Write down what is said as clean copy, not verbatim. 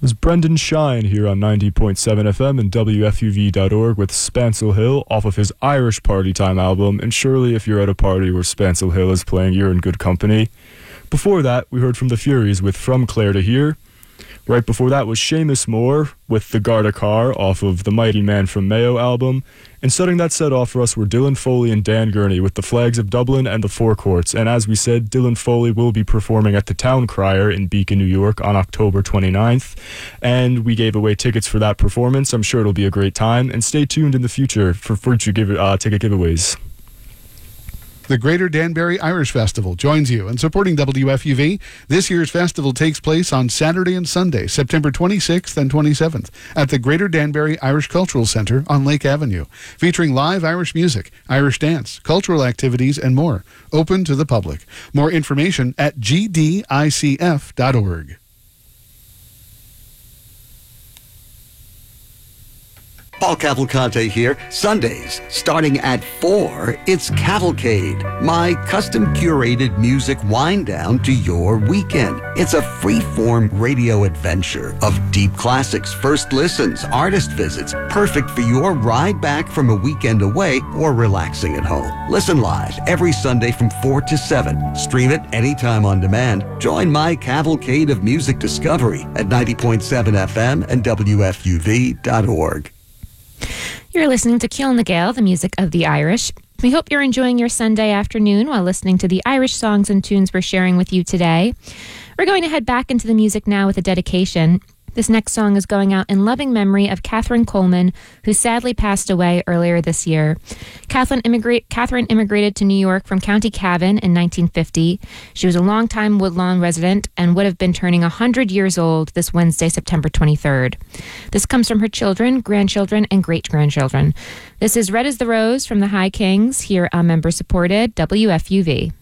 It's Brendan Shine here on 90.7 FM and WFUV.org with Spancel Hill off of his Irish Party Time album, and surely if you're at a party where Spancel Hill is playing, you're in good company. Before that, we heard from the Furies with From Clare to Here. Right before that was Seamus Moore with The Garda Car off of the Mighty Man from Mayo album. And starting that set off for us were Dylan Foley and Dan Gurney with The Flags of Dublin and The Four Courts. And as we said, Dylan Foley will be performing at the Town Crier in Beacon, New York on October 29th. And we gave away tickets for that performance. I'm sure it'll be a great time. And stay tuned in the future for future ticket giveaways. The Greater Danbury Irish Festival joins you in supporting WFUV. This year's festival takes place on Saturday and Sunday, September 26th and 27th, at the Greater Danbury Irish Cultural Centre on Lake Avenue, featuring live Irish music, Irish dance, cultural activities, and more. Open to the public. More information at gdicf.org. Paul Cavalcante here. Sundays, starting at 4, it's Cavalcade, my custom-curated music wind-down to your weekend. It's a free-form radio adventure of deep classics, first listens, artist visits, perfect for your ride back from a weekend away or relaxing at home. Listen live every Sunday from 4 to 7. Stream it anytime on demand. Join my cavalcade of music discovery at 90.7 FM and WFUV.org. You're listening to Ciall na Gael, the music of the Irish. We hope you're enjoying your Sunday afternoon while listening to the Irish songs and tunes we're sharing with you today. We're going to head back into the music now with a dedication. This next song is going out in loving memory of Catherine Coleman, who sadly passed away earlier this year. Catherine immigrated to New York from County Cavan in 1950. She was a longtime Woodlawn resident and would have been turning 100 years old this Wednesday, September 23rd. This comes from her children, grandchildren, and great-grandchildren. This is Red as the Rose from the High Kings, here on member-supported WFUV.